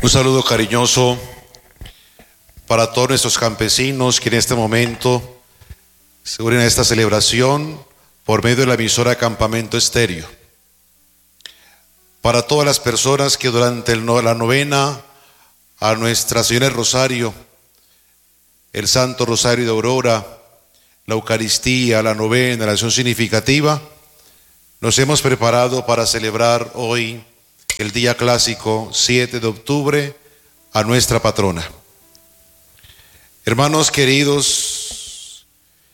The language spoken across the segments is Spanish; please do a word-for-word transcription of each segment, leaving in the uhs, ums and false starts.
Un saludo cariñoso para todos nuestros campesinos que en este momento se unen a esta celebración por medio de la emisora Campamento Estéreo. Para todas las personas que durante el, la novena a Nuestra Señora del Rosario, el Santo Rosario de Aurora, la Eucaristía, la novena, la acción significativa, nos hemos preparado para celebrar hoy el día clásico siete de octubre a nuestra patrona. Hermanos queridos,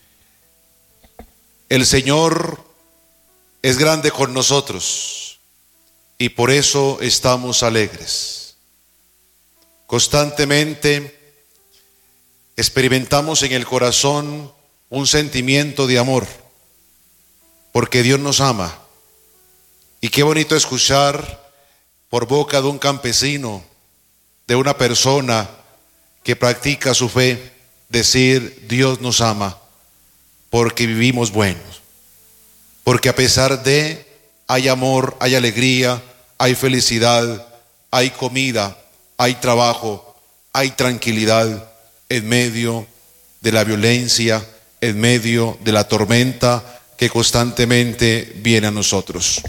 el Señor es grande con nosotros y por eso estamos alegres. Constantemente experimentamos en el corazón un sentimiento de amor, porque Dios nos ama. Y qué bonito escuchar por boca de un campesino, de una persona que practica su fe, decir: Dios nos ama porque vivimos buenos, porque a pesar de hay amor, hay alegría, hay felicidad, hay comida, hay trabajo, hay tranquilidad en medio de la violencia, en medio de la tormenta que constantemente viene a nosotros.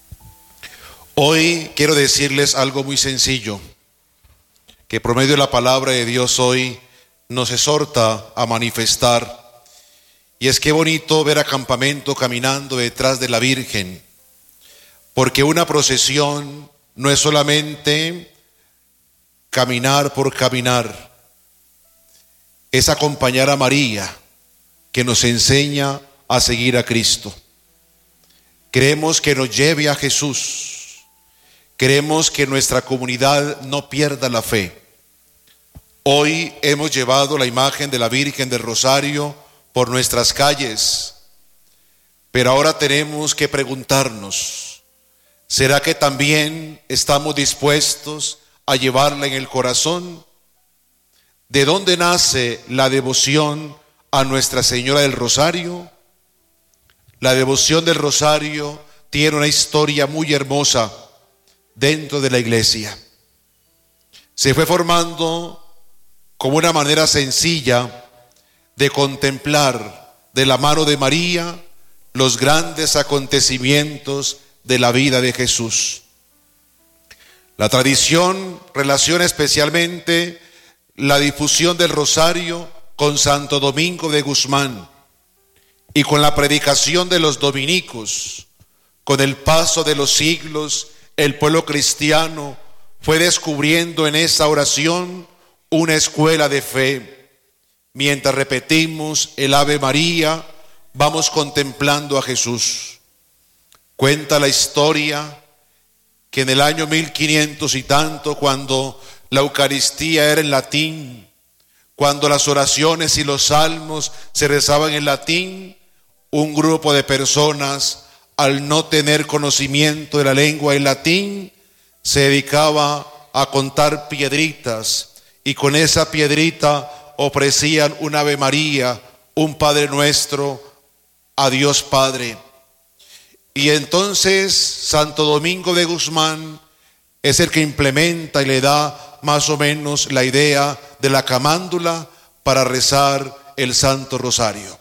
Hoy quiero decirles algo muy sencillo, que por medio de la palabra de Dios hoy nos exhorta a manifestar, y es que bonito ver a Campamento caminando detrás de la Virgen, porque una procesión no es solamente caminar por caminar, es acompañar a María, que nos enseña a seguir a Cristo. Queremos que nos lleve a Jesús. Queremos que nuestra comunidad no pierda la fe. Hoy hemos llevado la imagen de la Virgen del Rosario por nuestras calles, pero ahora tenemos que preguntarnos: ¿será que también estamos dispuestos a llevarla en el corazón? ¿De dónde nace la devoción a Nuestra Señora del Rosario? La devoción del Rosario tiene una historia muy hermosa dentro de la iglesia. Se fue formando como una manera sencilla de contemplar de la mano de María los grandes acontecimientos de la vida de Jesús. La tradición relaciona especialmente la difusión del Rosario con Santo Domingo de Guzmán y con la predicación de los dominicos. Con el paso de los siglos, el pueblo cristiano fue descubriendo en esa oración una escuela de fe. Mientras repetimos el Ave María, vamos contemplando a Jesús. Cuenta la historia que en el año mil quinientos y tanto, cuando la Eucaristía era en latín, cuando las oraciones y los salmos se rezaban en latín, un grupo de personas, al no tener conocimiento de la lengua en latín, se dedicaba a contar piedritas, y con esa piedrita ofrecían un Ave María, un Padre Nuestro a Dios Padre. Y entonces Santo Domingo de Guzmán es el que implementa y le da más o menos la idea de la camándula para rezar el Santo Rosario.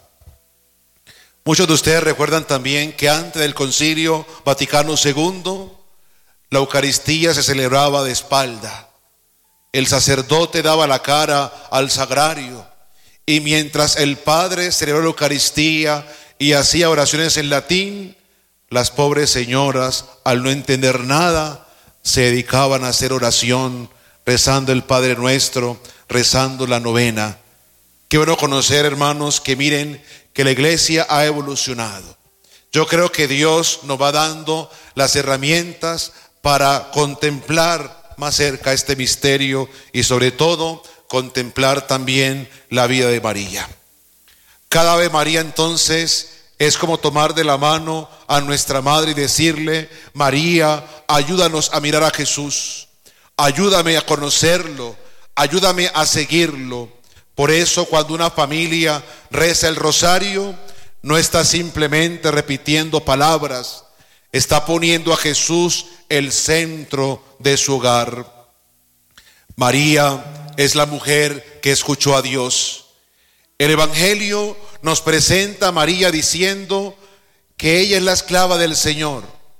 Muchos de ustedes recuerdan también que antes del Concilio Vaticano segundo, la Eucaristía se celebraba de espalda. El sacerdote daba la cara al sagrario, y mientras el Padre celebraba la Eucaristía y hacía oraciones en latín, las pobres señoras, al no entender nada, se dedicaban a hacer oración, rezando el Padre Nuestro, rezando la novena. Qué bueno conocer, hermanos, que miren que la iglesia ha evolucionado. Yo creo que Dios nos va dando las herramientas para contemplar más cerca este misterio y sobre todo contemplar también la vida de María. Cada Ave María entonces es como tomar de la mano a nuestra madre y decirle: María, ayúdanos a mirar a Jesús, ayúdame a conocerlo, ayúdame a seguirlo. Por eso cuando una familia reza el rosario, no está simplemente repitiendo palabras, está poniendo a Jesús el centro de su hogar. María es la mujer que escuchó a Dios. El Evangelio nos presenta a María diciendo que ella es la esclava del Señor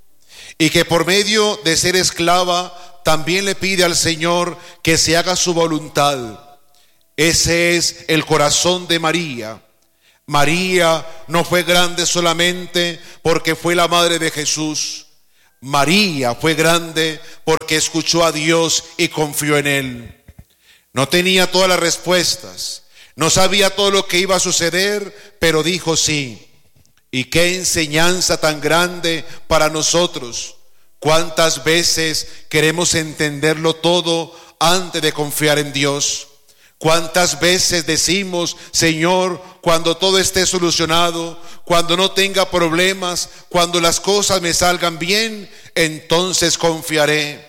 y que por medio de ser esclava también le pide al Señor que se haga su voluntad. Ese es el corazón de María. María no fue grande solamente porque fue la madre de Jesús. María fue grande porque escuchó a Dios y confió en Él. No tenía todas las respuestas, no sabía todo lo que iba a suceder, pero dijo sí. Y qué enseñanza tan grande para nosotros. ¿Cuántas veces queremos entenderlo todo antes de confiar en Dios? ¿Cuántas veces decimos, Señor, cuando todo esté solucionado, cuando no tenga problemas, cuando las cosas me salgan bien, entonces confiaré?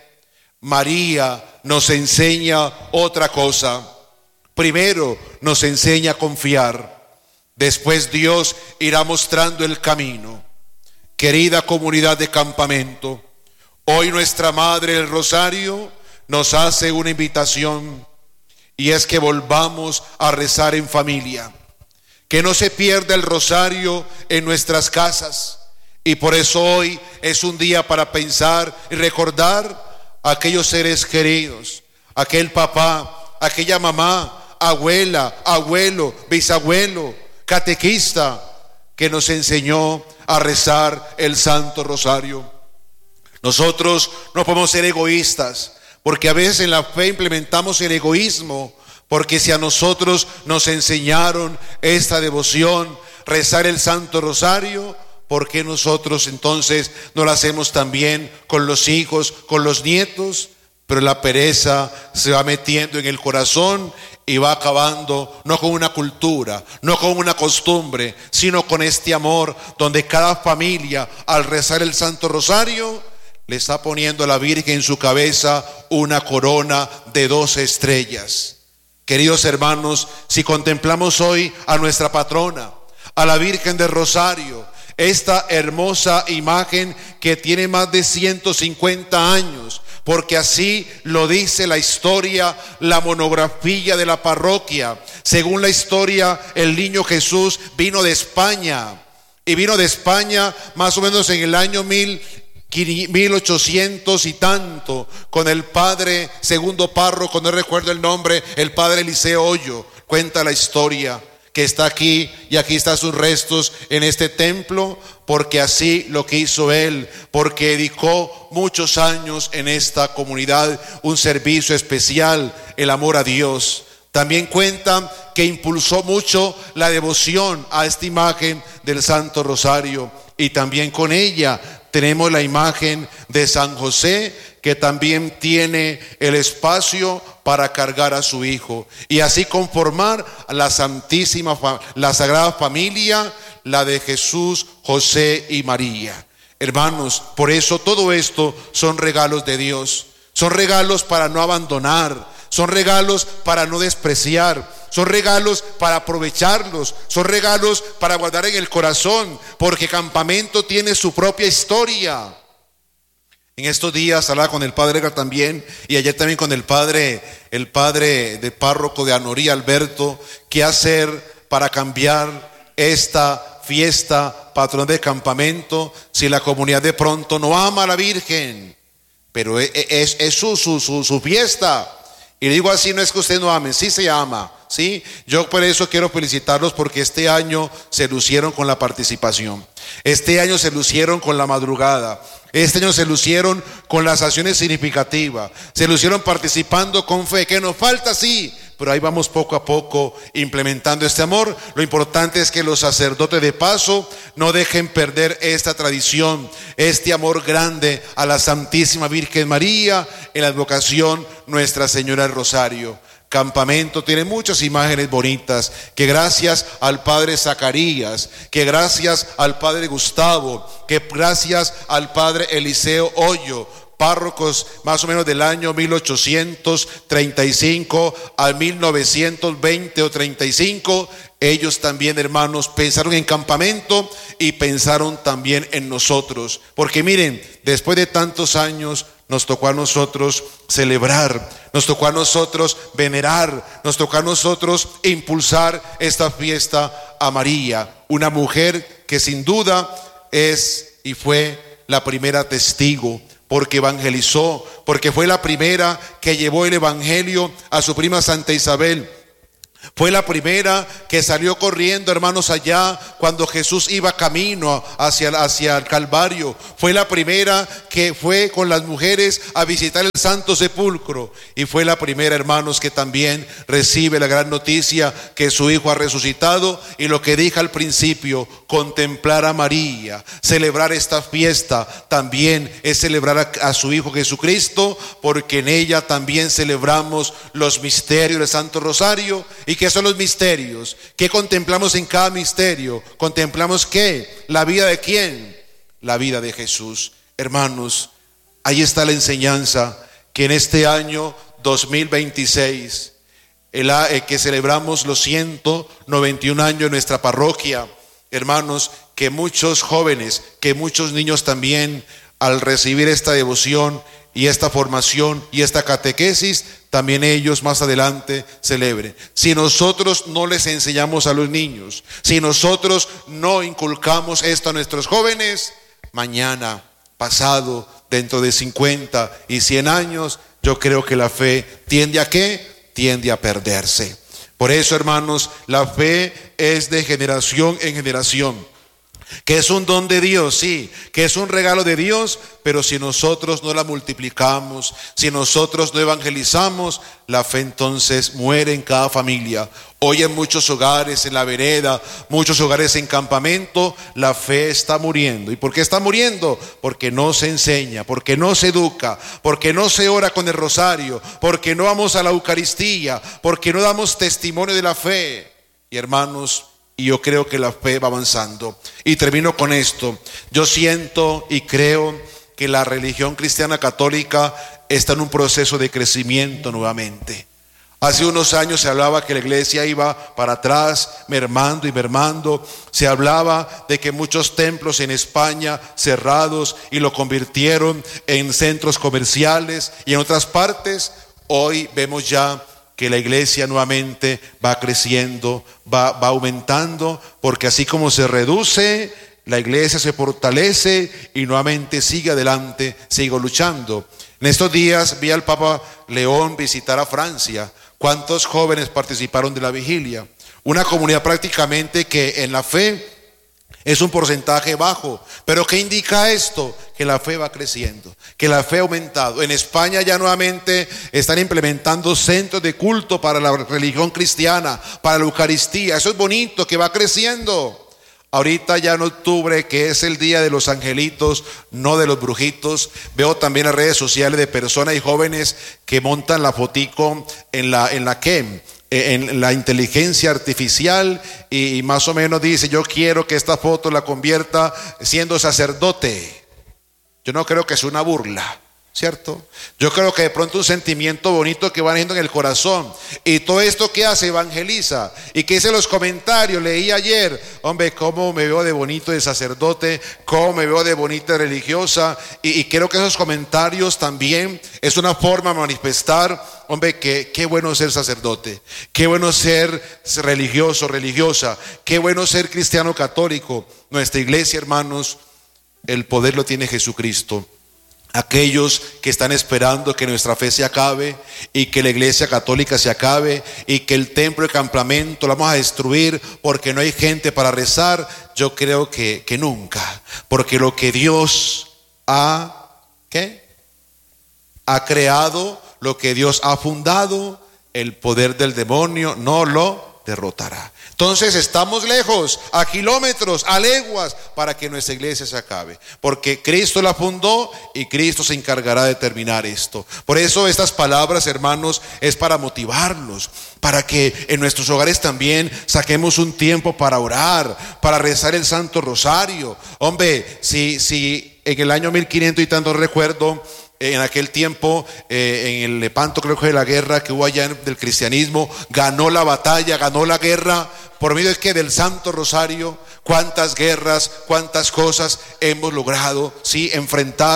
María nos enseña otra cosa. Primero nos enseña a confiar. Después Dios irá mostrando el camino. Querida comunidad de campamento, hoy nuestra Madre del Rosario nos hace una invitación, y es que volvamos a rezar en familia, que no se pierda el rosario en nuestras casas. Y por eso hoy es un día para pensar y recordar a aquellos seres queridos, aquel papá, aquella mamá, abuela, abuelo, bisabuelo, catequista, que nos enseñó a rezar el Santo Rosario. Nosotros no podemos ser egoístas, porque a veces en la fe implementamos el egoísmo, porque si a nosotros nos enseñaron esta devoción, rezar el Santo Rosario, ¿por qué nosotros entonces no lo hacemos también con los hijos, con los nietos? Pero la pereza se va metiendo en el corazón y va acabando no con una cultura, no con una costumbre, sino con este amor donde cada familia al rezar el Santo Rosario le está poniendo a la Virgen en su cabeza una corona de doce estrellas. Queridos hermanos, si contemplamos hoy a nuestra patrona, a la Virgen del Rosario, esta hermosa imagen que tiene más de ciento cincuenta años, porque así lo dice la historia, la monografía de la parroquia. Según la historia, el niño Jesús vino de España, y vino de España más o menos en el año mil mil ochocientos y tanto, con el padre segundo párroco, no recuerdo el nombre, el padre Eliseo Hoyo. Cuenta la historia que está aquí, y aquí están sus restos en este templo, porque así lo que hizo él, porque dedicó muchos años en esta comunidad un servicio especial, el amor a Dios. También cuentan que impulsó mucho la devoción a esta imagen del Santo Rosario, y también con ella tenemos la imagen de San José, que también tiene el espacio para cargar a su hijo, y así conformar a la Santísima, la Sagrada Familia, la de Jesús, José y María. Hermanos, por eso todo esto son regalos de Dios, son regalos para no abandonar, son regalos para no despreciar, son regalos para aprovecharlos, son regalos para guardar en el corazón, porque Campamento tiene su propia historia. En estos días hablaba con el padre Edgar también, y ayer también con el padre, el padre de párroco de Anorí, Alberto, qué hacer para cambiar esta fiesta patrón de Campamento si la comunidad de pronto no ama a la Virgen, pero es, es, es su, su, su, su fiesta. Y digo así, no es que usted no ame, sí se ama, ¿sí? Yo por eso quiero felicitarlos, porque este año se lucieron con la participación, este año se lucieron con la madrugada, este año se lucieron con las acciones significativas, se lucieron participando con fe. ¿Qué nos falta? Sí, pero ahí vamos poco a poco implementando este amor. Lo importante es que los sacerdotes de paso no dejen perder esta tradición, este amor grande a la Santísima Virgen María en la advocación Nuestra Señora del Rosario. Campamento tiene muchas imágenes bonitas, que gracias al padre Zacarías, que gracias al padre Gustavo, que gracias al padre Eliseo Hoyo, párrocos más o menos del año mil ochocientos treinta y cinco al mil novecientos veinte o treinta y cinco, ellos también, hermanos, pensaron en Campamento y pensaron también en nosotros, porque miren, después de tantos años nos tocó a nosotros celebrar, nos tocó a nosotros venerar, nos tocó a nosotros impulsar esta fiesta a María, una mujer que sin duda es y fue la primera testigo, porque evangelizó, porque fue la primera que llevó el evangelio a su prima Santa Isabel. Fue la primera que salió corriendo, hermanos, allá cuando Jesús iba camino hacia, hacia el Calvario. Fue la primera que fue con las mujeres a visitar el Santo Sepulcro. Y fue la primera, hermanos, que también recibe la gran noticia que su Hijo ha resucitado. Y lo que dije al principio, contemplar a María, celebrar esta fiesta, también es celebrar a, a su Hijo Jesucristo, porque en ella también celebramos los misterios del Santo Rosario. ¿Y qué son los misterios? ¿Qué contemplamos en cada misterio? ¿Contemplamos qué? ¿La vida de quién? La vida de Jesús. Hermanos, ahí está la enseñanza que en este año dos mil veintiséis, el, el que celebramos los ciento noventa y un años de nuestra parroquia, hermanos, que muchos jóvenes, que muchos niños también, al recibir esta devoción y esta formación y esta catequesis, también ellos más adelante celebren. Si nosotros no les enseñamos a los niños, si nosotros no inculcamos esto a nuestros jóvenes, mañana, pasado, dentro de cincuenta y cien años, yo creo que la fe tiende a ¿qué? Tiende a perderse. Por eso, hermanos, la fe es de generación en generación. Que es un don de Dios, sí, que es un regalo de Dios, pero si nosotros no la multiplicamos, si nosotros no evangelizamos, la fe entonces muere en cada familia. Hoy en muchos hogares, en la vereda, muchos hogares en campamento, la fe está muriendo. ¿Y por qué está muriendo? Porque no se enseña, porque no se educa, porque no se ora con el rosario, porque no vamos a la Eucaristía, porque no damos testimonio de la fe. Y hermanos, y yo creo que la fe va avanzando. Y termino con esto. Yo siento y creo que la religión cristiana católica está en un proceso de crecimiento nuevamente. Hace unos años se hablaba que la iglesia iba para atrás, mermando y mermando. Se hablaba de que muchos templos en España cerrados y lo convirtieron en centros comerciales y en otras partes. Hoy vemos ya que la iglesia nuevamente va creciendo, va, va aumentando, porque así como se reduce, la iglesia se fortalece y nuevamente sigue adelante, sigue luchando. En estos días vi al Papa León visitar a Francia. ¿Cuántos jóvenes participaron de la vigilia? Una comunidad prácticamente que en la fe es un porcentaje bajo. ¿Pero qué indica esto? Que la fe va creciendo, que la fe ha aumentado. En España ya nuevamente están implementando centros de culto para la religión cristiana, para la Eucaristía. Eso es bonito, que va creciendo. Ahorita ya en octubre, que es el día de los angelitos, no de los brujitos, veo también las redes sociales de personas y jóvenes que montan la fotico en la, en la que... en la inteligencia artificial y más o menos dice: yo quiero que esta foto la convierta siendo sacerdote. Yo no creo que sea una burla, ¿cierto? Yo creo que de pronto un sentimiento bonito que va naciendo en el corazón. Y todo esto que hace, evangeliza. Y que dice los comentarios, leí ayer: hombre, cómo me veo de bonito de sacerdote, cómo me veo de bonita de religiosa. Y, y creo que esos comentarios también es una forma de manifestar, hombre, que qué bueno ser sacerdote, qué bueno ser religioso, religiosa, qué bueno ser cristiano católico. Nuestra iglesia, hermanos, el poder lo tiene Jesucristo. Aquellos que están esperando que nuestra fe se acabe y que la iglesia católica se acabe y que el templo de campamento lo vamos a destruir porque no hay gente para rezar, yo creo que, que nunca. Porque lo que Dios ha, ¿qué? ha creado, lo que Dios ha fundado, el poder del demonio no lo derrotará. Entonces estamos lejos, a kilómetros, a leguas, para que nuestra iglesia se acabe, porque Cristo la fundó y Cristo se encargará de terminar esto. Por eso estas palabras, hermanos, es para motivarnos, para que en nuestros hogares también saquemos un tiempo para orar, para rezar el Santo Rosario. Hombre, si, si en el año mil quinientos y tanto recuerdo, en aquel tiempo, eh, en el Lepanto, creo que de la guerra que hubo allá del cristianismo, ganó la batalla, ganó la guerra, por medio de que del Santo Rosario. Cuántas guerras, cuántas cosas hemos logrado, sí, enfrentar.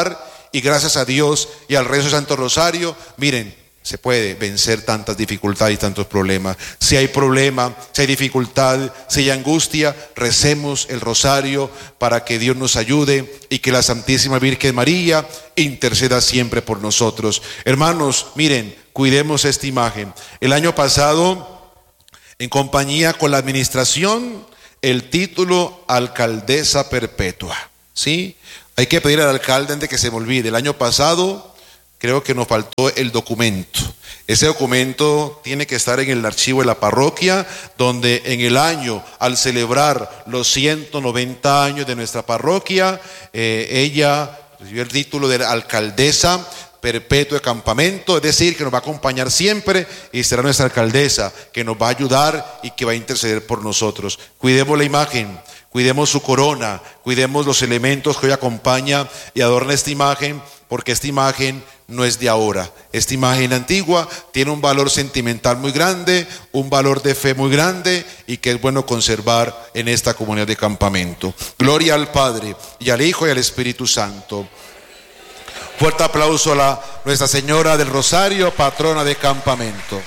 y gracias a Dios y al rezo del Santo Rosario, miren, se puede vencer tantas dificultades y tantos problemas. Si hay problema, si hay dificultad, si hay angustia, recemos el rosario para que Dios nos ayude y que la Santísima Virgen María interceda siempre por nosotros. Hermanos, miren, cuidemos esta imagen. El año pasado, en compañía con la administración, el título Alcaldesa Perpetua, ¿sí? Hay que pedir al alcalde antes de que se me olvide. El año pasado creo que nos faltó el documento. Ese documento tiene que estar en el archivo de la parroquia, donde en el año, al celebrar los ciento noventa años de nuestra parroquia, eh, ella recibió el título de alcaldesa perpetua de campamento, es decir, que nos va a acompañar siempre y será nuestra alcaldesa, que nos va a ayudar y que va a interceder por nosotros. Cuidemos la imagen, cuidemos su corona, cuidemos los elementos que hoy acompaña y adorna esta imagen, porque esta imagen no es de ahora. Esta imagen antigua tiene un valor sentimental muy grande, un valor de fe muy grande y que es bueno conservar en esta comunidad de campamento. Gloria al Padre y al Hijo y al Espíritu Santo. Fuerte aplauso a la, Nuestra Señora del Rosario, patrona de campamento.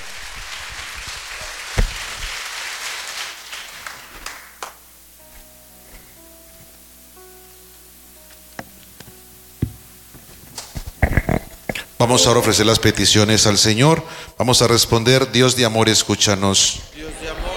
Vamos ahora a ofrecer las peticiones al Señor. Vamos a responder: Dios de amor, escúchanos. Dios de amor,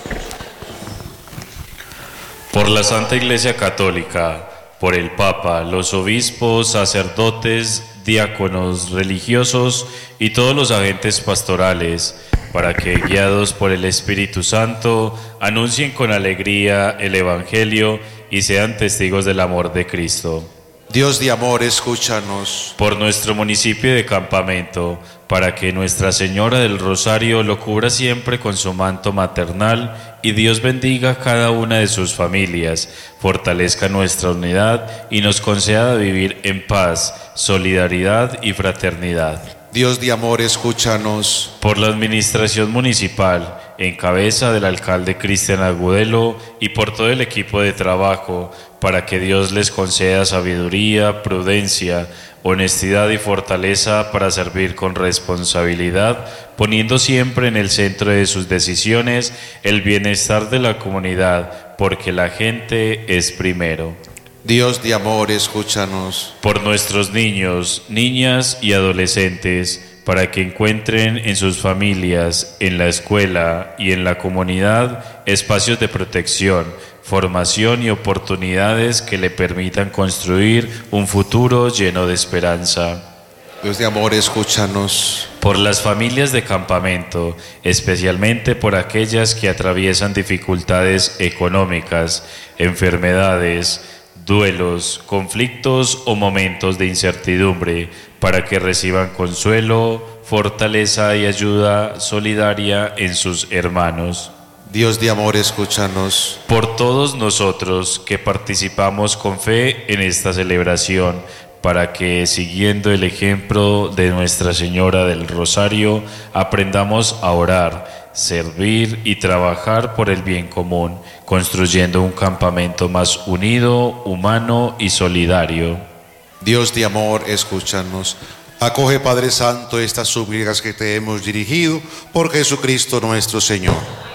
por la Santa Iglesia Católica, por el Papa, los obispos, sacerdotes, diáconos, religiosos y todos los agentes pastorales, para que, guiados por el Espíritu Santo, anuncien con alegría el Evangelio y sean testigos del amor de Cristo. Dios de amor, escúchanos. Por nuestro municipio de campamento, para que Nuestra Señora del Rosario lo cubra siempre con su manto maternal y Dios bendiga cada una de sus familias, fortalezca nuestra unidad y nos conceda vivir en paz, solidaridad y fraternidad. Dios de amor, escúchanos. Por la administración municipal, en cabeza del alcalde Cristian Agudelo y por todo el equipo de trabajo, para que Dios les conceda sabiduría, prudencia, honestidad y fortaleza para servir con responsabilidad, poniendo siempre en el centro de sus decisiones el bienestar de la comunidad, porque la gente es primero. Dios de amor, escúchanos. Por nuestros niños, niñas y adolescentes, para que encuentren en sus familias, en la escuela y en la comunidad espacios de protección, formación y oportunidades que le permitan construir un futuro lleno de esperanza. Dios de amor, escúchanos. Por las familias de campamento, especialmente por aquellas que atraviesan dificultades económicas, enfermedades, duelos, conflictos o momentos de incertidumbre, para que reciban consuelo, fortaleza y ayuda solidaria en sus hermanos. Dios de amor, escúchanos. Por todos nosotros que participamos con fe en esta celebración, para que, siguiendo el ejemplo de Nuestra Señora del Rosario, aprendamos a orar, servir y trabajar por el bien común, construyendo un campamento más unido, humano y solidario. Dios de amor, escúchanos. Acoge, Padre Santo, estas súplicas que te hemos dirigido por Jesucristo nuestro Señor.